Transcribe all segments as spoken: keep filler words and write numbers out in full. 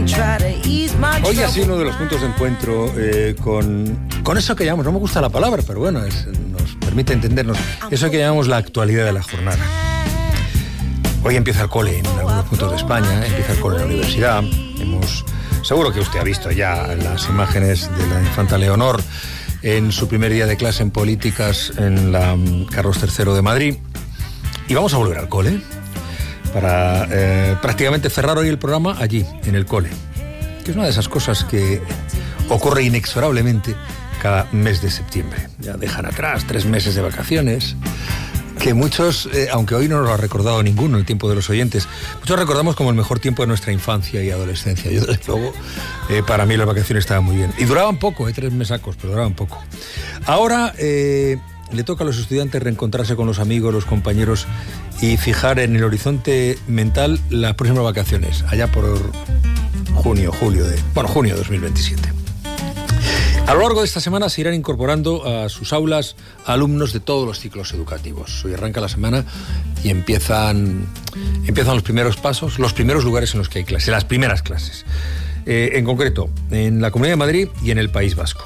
Hoy ha sido uno de los puntos de encuentro eh, con, con eso que llamamos, no me gusta la palabra, pero bueno, es, nos permite entendernos, eso que llamamos la actualidad de la jornada. Hoy empieza el cole en algunos puntos de España, empieza el cole en la universidad. Hemos, seguro que usted ha visto ya las imágenes de la infanta Leonor en su primer día de clase en políticas en la Carlos tercero de Madrid. Y vamos a volver al cole para eh, prácticamente cerrar hoy el programa allí, en el cole, que es una de esas cosas que ocurre inexorablemente cada mes de septiembre. Ya dejan atrás tres meses de vacaciones, que muchos, eh, aunque hoy no nos lo ha recordado ninguno, el tiempo de los oyentes, muchos recordamos como el mejor tiempo de nuestra infancia y adolescencia. Yo, desde luego, eh, para mí las vacaciones estaban muy bien. Y duraban poco, eh, tres mesacos, pero duraban poco. Ahora eh, le toca a los estudiantes reencontrarse con los amigos, los compañeros y fijar en el horizonte mental las próximas vacaciones, allá por junio, julio de... Bueno, junio de dos mil veintisiete. A lo largo de esta semana se irán incorporando a sus aulas alumnos de todos los ciclos educativos. Hoy arranca la semana y empiezan, empiezan los primeros pasos, los primeros lugares en los que hay clases, las primeras clases. Eh, en concreto, en la Comunidad de Madrid y en el País Vasco.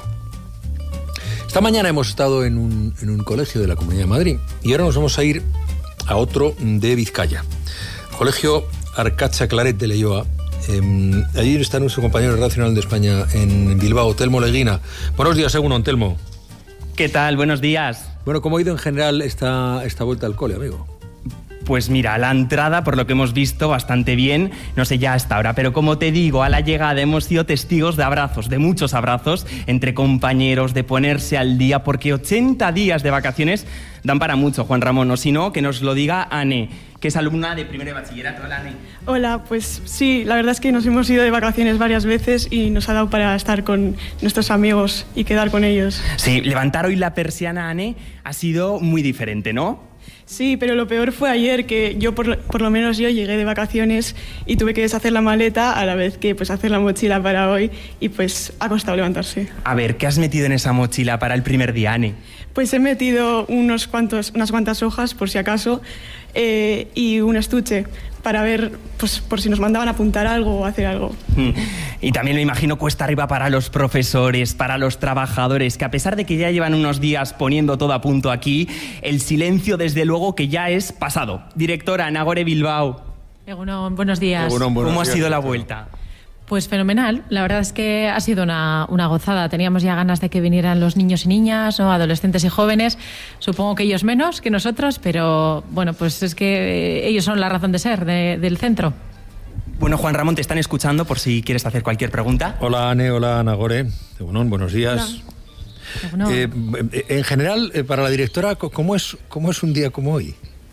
Esta mañana hemos estado en un, en un colegio de la Comunidad de Madrid y ahora nos vamos a ir a otro de Vizcaya. Colegio Arcacha Claret de Leioa. Eh, allí está nuestro compañero relacional de España en Bilbao, Telmo Leguina. Buenos días, Egunon, Telmo. ¿Qué tal? Buenos días. Bueno, ¿cómo ha ido en general esta, esta vuelta al cole, amigo? Pues mira, la entrada, por lo que hemos visto, bastante bien, no sé ya hasta ahora, pero como te digo, a la llegada hemos sido testigos de abrazos, de muchos abrazos entre compañeros, de ponerse al día, porque ochenta días de vacaciones dan para mucho, Juan Ramón, o si no, que nos lo diga Ane, que es alumna de primero de bachillerato. Hola, Ane. Hola, pues sí, la verdad es que nos hemos ido de vacaciones varias veces y nos ha dado para estar con nuestros amigos y quedar con ellos. Sí, levantar hoy la persiana, Ane, ha sido muy diferente, ¿no? Sí, pero lo peor fue ayer, que yo, por, por lo menos yo, llegué de vacaciones y tuve que deshacer la maleta a la vez que pues hacer la mochila para hoy y pues ha costado levantarse. A ver, ¿qué has metido en esa mochila para el primer día, Ane? Pues he metido unos cuantos, unas cuantas hojas, por si acaso, eh, y un estuche para ver, pues por si nos mandaban a apuntar algo o hacer algo. Y también me imagino cuesta arriba para los profesores, para los trabajadores, que a pesar de que ya llevan unos días poniendo todo a punto aquí, el silencio desde luego que ya es pasado. Directora, Nagore Bilbao. Egunon, buenos días. Egunon, buenos ¿Cómo días, ha sido la doctora. vuelta? Pues fenomenal, la verdad es que ha sido una, una gozada. Teníamos ya ganas de que vinieran los niños y niñas, ¿no? Adolescentes y jóvenes. Supongo que ellos menos que nosotros, pero bueno, pues es que ellos son la razón de ser de, del centro. Bueno, Juan Ramón, te están escuchando por si quieres hacer cualquier pregunta. Hola, Ane, hola, Nagore. Egunon, buenos días. Hola. Eh, en general, eh, para la directora, ¿cómo es, cómo es un día como hoy?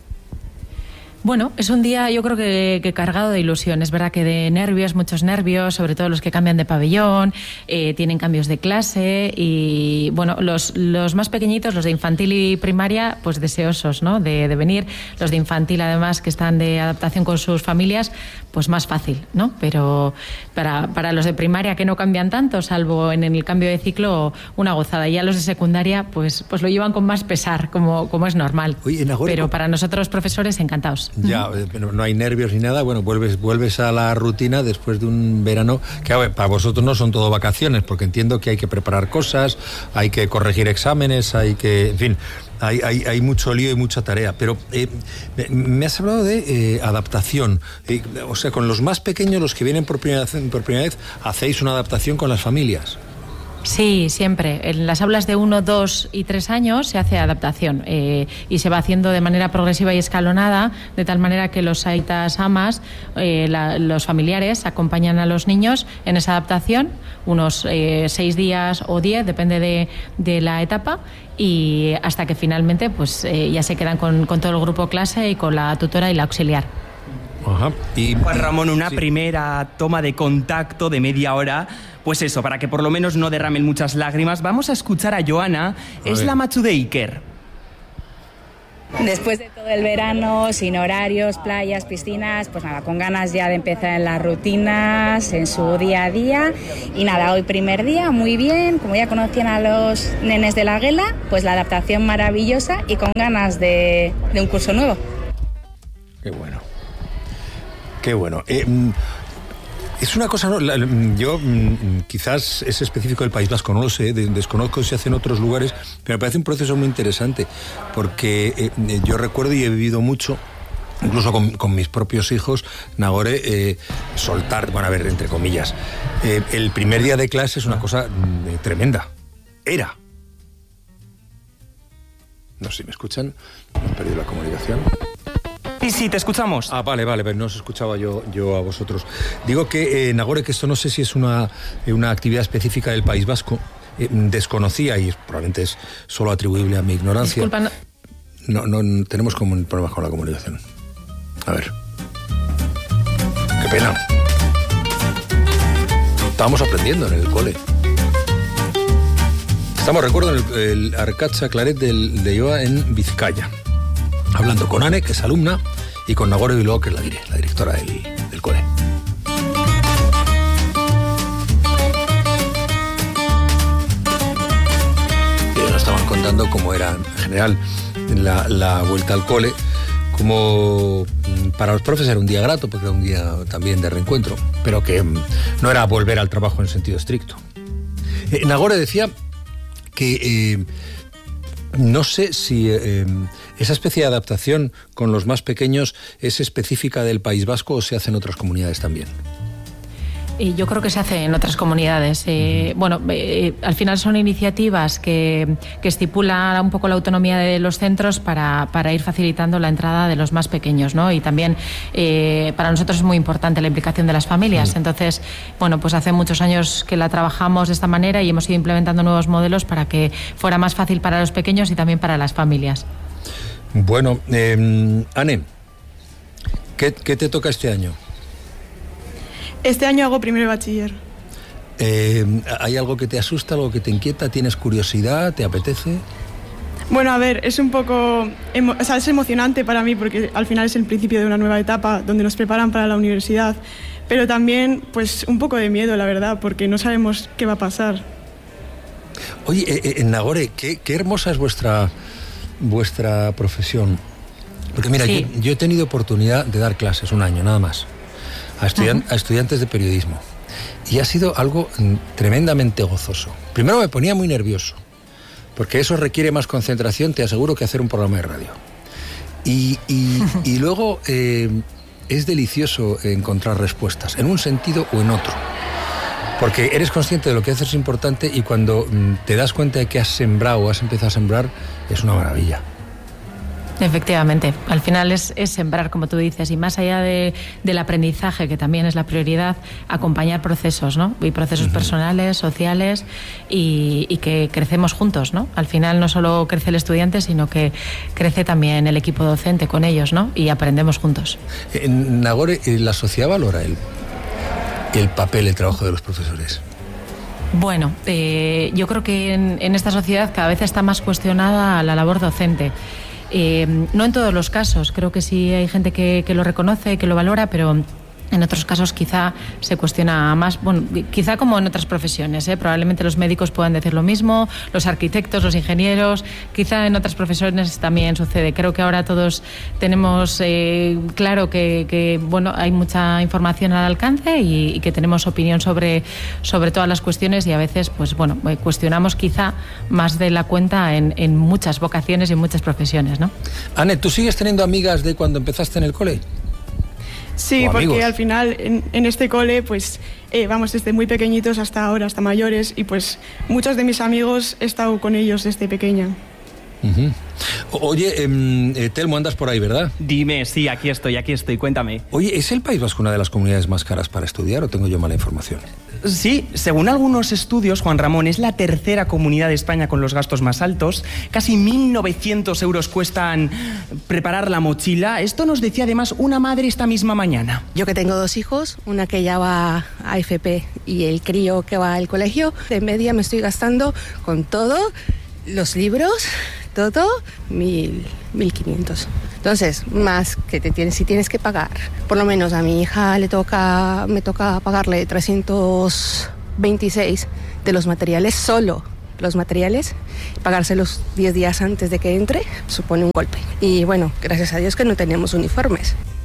Bueno, es un día yo creo que, que cargado de ilusión. Es verdad que de nervios, muchos nervios, sobre todo los que cambian de pabellón, eh, tienen cambios de clase y, bueno, los, los más pequeñitos, los de infantil y primaria, pues deseosos, ¿no?, de, de venir. Los de infantil, además, que están de adaptación con sus familias, pues más fácil, ¿no? Pero para, para los de primaria, que no cambian tanto, salvo en el cambio de ciclo, una gozada. Y ya los de secundaria, pues, pues lo llevan con más pesar, como, como es normal. Oye, Nagore, pero ¿cómo? Para nosotros, profesores, encantados. Ya, pero no hay nervios ni nada. Bueno, vuelves, vuelves a la rutina después de un verano que a ver, para vosotros no son todo vacaciones, porque entiendo que hay que preparar cosas, hay que corregir exámenes, hay que, en fin, hay, hay, hay mucho lío y mucha tarea. Pero eh, me, me has hablado de eh, adaptación. Eh, o sea, con los más pequeños, los que vienen por primera, por primera vez, hacéis una adaptación con las familias. Sí, siempre. En las aulas de uno, dos y tres años se hace adaptación eh, y se va haciendo de manera progresiva y escalonada, de tal manera que los aitas amas, eh, la, los familiares, acompañan a los niños en esa adaptación, unos eh, seis días o diez, depende de, de la etapa, y hasta que finalmente pues eh, ya se quedan con, con todo el grupo clase y con la tutora y la auxiliar. Ajá. Y, Juan Ramón, una sí. primera toma de contacto de media hora, pues eso, para que por lo menos no derramen muchas lágrimas, vamos a escuchar a Joana, A es ver. la machu de Iker. Después de todo el verano, sin horarios, playas, piscinas, pues nada, con ganas ya de empezar en las rutinas, en su día a día. Y nada, hoy primer día, muy bien, como ya conocían a los nenes de la Guela, pues la adaptación maravillosa y con ganas de, de un curso nuevo. Qué bueno. Qué bueno. Eh, Es una cosa, ¿no? La, yo mm, quizás es específico del País Vasco, no lo sé, de, desconozco si se hace en otros lugares, pero me parece un proceso muy interesante, porque eh, yo recuerdo y he vivido mucho, incluso con, con mis propios hijos, Nagore, eh, soltar, bueno, a ver, entre comillas, eh, el primer día de clase es una cosa mm, tremenda. Era. No sé si me escuchan, hemos perdido la comunicación. Sí, sí, te escuchamos. Ah, vale, vale, pero no os escuchaba yo, yo a vosotros. Digo que, eh, Nagore, que esto no sé si es una, una actividad específica del País Vasco, eh, desconocía y probablemente es solo atribuible a mi ignorancia. Disculpa, no... No, no tenemos como problemas con la comunicación. A ver. Qué pena. Estábamos aprendiendo en el cole. Estamos, recuerdo, en el, el Arcatza Claret del, de Ioa en Vizcaya. Hablando con Ane, que es alumna, y con Nagore Bilbao, que es la, dire, la directora del, del cole. Y nos estaban contando cómo era, en general, la, la vuelta al cole, como para los profes era un día grato, porque era un día también de reencuentro, pero que no era volver al trabajo en sentido estricto. Eh, Nagore decía que... Eh, no sé si eh, esa especie de adaptación con los más pequeños es específica del País Vasco o se hace en otras comunidades también. Y yo creo que se hace en otras comunidades. Eh, bueno, eh, al final son iniciativas que, que estipulan un poco la autonomía de los centros para, para ir facilitando la entrada de los más pequeños, ¿no? Y también eh, para nosotros es muy importante la implicación de las familias. Uh-huh. Entonces, bueno, pues hace muchos años que la trabajamos de esta manera y hemos ido implementando nuevos modelos para que fuera más fácil para los pequeños y también para las familias. Bueno, eh, Ane, ¿qué, qué te toca este año? Este año hago primero bachiller. Eh, ¿Hay algo que te asusta, algo que te inquieta? ¿Tienes curiosidad? ¿Te apetece? Bueno, a ver, es un poco... Emo- o sea, es emocionante para mí porque al final es el principio de una nueva etapa donde nos preparan para la universidad, pero también pues un poco de miedo, la verdad, porque no sabemos qué va a pasar. Oye, eh, eh, Nagore, qué, qué hermosa es vuestra, vuestra profesión. Porque mira, Sí. yo, yo he tenido oportunidad de dar clases un año, nada más. A, estudian, a estudiantes de periodismo. Y ha sido algo mm, tremendamente gozoso. Primero me ponía muy nervioso, porque eso requiere más concentración, te aseguro, que hacer un programa de radio. Y, y, y luego eh, es delicioso encontrar respuestas, en un sentido o en otro. Porque eres consciente de lo que haces es importante y cuando mm, te das cuenta de que has sembrado o has empezado a sembrar, es una maravilla. Efectivamente, al final es, es sembrar, como tú dices, y más allá de, del aprendizaje, que también es la prioridad, acompañar procesos, ¿no? Y procesos uh-huh. personales, sociales, y, y que crecemos juntos, ¿no? Al final no solo crece el estudiante, sino que crece también el equipo docente con ellos, ¿no? Y aprendemos juntos. En Nagore, ¿la sociedad valora el, el papel, el trabajo de los profesores? Bueno, eh, yo creo que en, en esta sociedad cada vez está más cuestionada la labor docente. Eh, no en todos los casos, creo que sí hay gente que, que lo reconoce, que lo valora, pero en otros casos quizá se cuestiona más, bueno, quizá como en otras profesiones, ¿eh? Probablemente los médicos puedan decir lo mismo, los arquitectos, los ingenieros, quizá en otras profesiones también sucede. Creo que ahora todos tenemos eh, claro que, que bueno, hay mucha información al alcance y, y que tenemos opinión sobre, sobre todas las cuestiones y a veces pues bueno, cuestionamos quizá más de la cuenta en, en muchas vocaciones y en muchas profesiones, ¿no? Ane, ¿tú sigues teniendo amigas de cuando empezaste en el cole? Sí, porque al final en, en este cole, pues eh, vamos desde muy pequeñitos hasta ahora, hasta mayores, y pues muchos de mis amigos he estado con ellos desde pequeña. Uh-huh. Oye, eh, Telmo, andas por ahí, ¿verdad? Dime, sí, aquí estoy, aquí estoy, cuéntame. Oye, ¿es el País Vasco una de las comunidades más caras para estudiar o tengo yo mala información? Sí, según algunos estudios, Juan Ramón, es la tercera comunidad de España con los gastos más altos. Casi mil novecientos euros cuestan preparar la mochila. Esto nos decía además una madre esta misma mañana. Yo que tengo dos hijos, una que ya va a F P y el crío que va al colegio, de media me estoy gastando con todo, los libros, todo, mil, mil quinientos. Entonces, más que te tienes, si tienes que pagar, por lo menos a mi hija le toca, me toca pagarle trescientos veintiséis de los materiales, solo los materiales, pagárselos diez días antes de que entre, supone un golpe. Y bueno, gracias a Dios que no tenemos uniformes.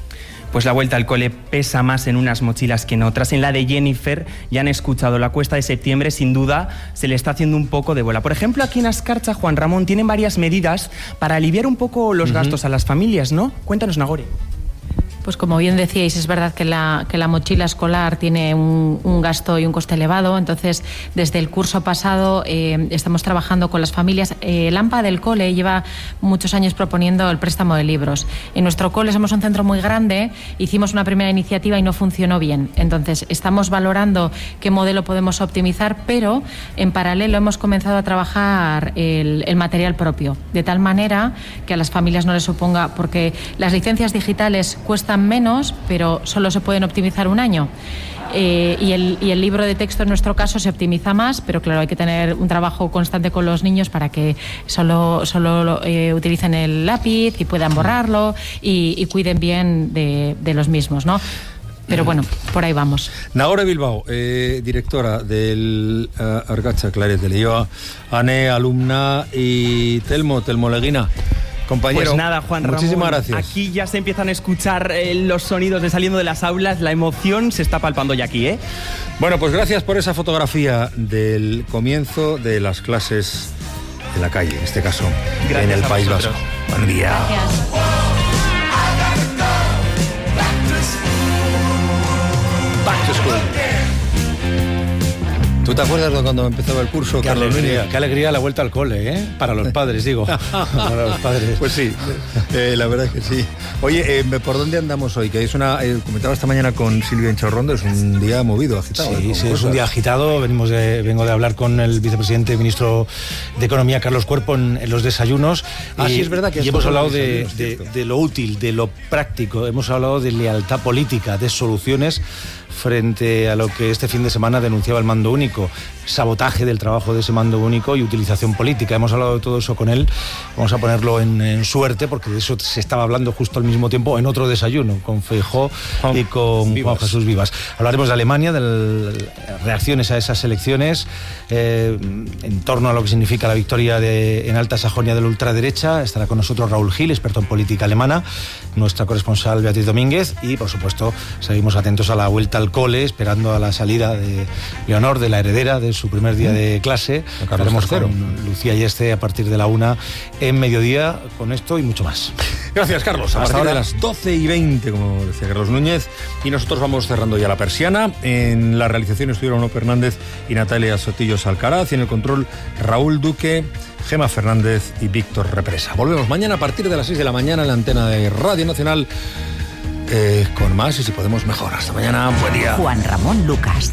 Pues la vuelta al cole pesa más en unas mochilas que en otras. En la de Jennifer, ya han escuchado, la cuesta de septiembre sin duda se le está haciendo un poco de bola. Por ejemplo, aquí en Azkartza, Juan Ramón, tienen varias medidas para aliviar un poco los uh-huh. gastos a las familias, ¿no? Cuéntanos, Nagore. Pues como bien decíais, es verdad que la, que la mochila escolar tiene un, un gasto y un coste elevado, entonces desde el curso pasado eh, estamos trabajando con las familias. Eh, el AMPA del cole lleva muchos años proponiendo el préstamo de libros. En nuestro cole somos un centro muy grande, hicimos una primera iniciativa y no funcionó bien, entonces estamos valorando qué modelo podemos optimizar, pero en paralelo hemos comenzado a trabajar el, el material propio, de tal manera que a las familias no les suponga, porque las licencias digitales cuestan menos, pero solo se pueden optimizar un año. Eh, y, el, y el libro de texto en nuestro caso se optimiza más, pero claro, hay que tener un trabajo constante con los niños para que solo, solo eh, utilicen el lápiz y puedan borrarlo y, y cuiden bien de, de los mismos, ¿no? Pero bueno, por ahí vamos. Nagore Bilbao, eh, directora del uh, Argatza Claret de Leioa, Ane, alumna, y Telmo, Telmo Leguina. Compañero, pues nada, Juan Ramón, muchísimas gracias. Aquí ya se empiezan a escuchar eh, los sonidos de saliendo de las aulas, la emoción se está palpando ya aquí, ¿eh? Bueno, pues gracias por esa fotografía del comienzo de las clases en la calle, en este caso, gracias en el País Vasco. Buen día. Gracias. Back to school. ¿Tú te acuerdas de cuando empezaba el curso? Qué Carlos alegría, qué alegría la vuelta al cole, ¿eh? Para los padres, digo. Para los padres. Pues sí, eh, la verdad es que sí. Oye, eh, ¿por dónde andamos hoy? Que es una, eh, comentaba esta mañana con Silvia Enchorrondo, es un día movido, agitado. Sí, ¿eh? sí, es un día agitado. Venimos de, vengo de hablar con el vicepresidente y ministro de Economía, Carlos Cuerpo, en, en los desayunos. Ah, y, sí, es verdad que y hemos hablado de, de, de, de lo útil, de lo práctico. Hemos hablado de lealtad política, de soluciones frente a lo que este fin de semana denunciaba el mando único, sabotaje del trabajo de ese mando único y utilización política. Hemos hablado de todo eso con él, vamos a ponerlo en, en suerte, porque de eso se estaba hablando justo al mismo tiempo en otro desayuno, con Feijóo y con Juan Jesús Vivas. Hablaremos de Alemania, de reacciones a esas elecciones, eh, en torno a lo que significa la victoria de, en Alta Sajonia de la ultraderecha. Estará con nosotros Raúl Gil, experto en política alemana, nuestra corresponsal Beatriz Domínguez, y por supuesto seguimos atentos a la vuelta al cole, esperando a la salida de Leonor, de la heredera, de su primer día de clase. Estaremos con Lucía Yeste a partir de la una en mediodía con esto y mucho más. Gracias, Carlos. A Hasta partir ahora. de las doce y veinte, como decía Carlos Núñez, y nosotros vamos cerrando ya la persiana. En la realización estuvieron Ono Fernández y Natalia Sotillos Alcaraz, y en el control Raúl Duque, Gema Fernández y Víctor Represa. Volvemos mañana a partir de las seis de la mañana en la antena de Radio Nacional, eh, con más y si podemos mejor. Hasta mañana, buen día. Juan Ramón Lucas.